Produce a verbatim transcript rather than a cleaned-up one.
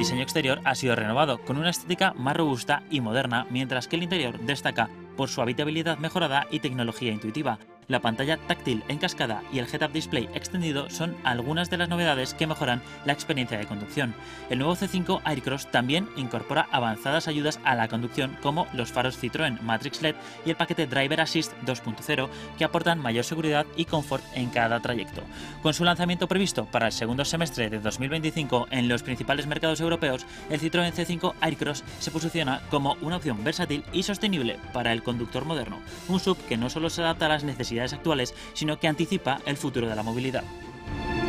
diseño exterior ha sido renovado, con una estética más robusta y moderna, mientras que el interior destaca por su habitabilidad mejorada y tecnología intuitiva. La pantalla táctil en cascada y el Head-Up Display extendido son algunas de las novedades que mejoran la experiencia de conducción. El nuevo C cinco Aircross también incorpora avanzadas ayudas a la conducción como los faros Citroën Matrix L E D y el paquete Driver Assist dos punto cero, que aportan mayor seguridad y confort en cada trayecto. Con su lanzamiento previsto para el segundo semestre de dos mil veinticinco en los principales mercados europeos, el Citroën C cinco Aircross se posiciona como una opción versátil y sostenible para el conductor moderno, un S U V que no solo se adapta a las necesidades actuales, sino que anticipa el futuro de la movilidad.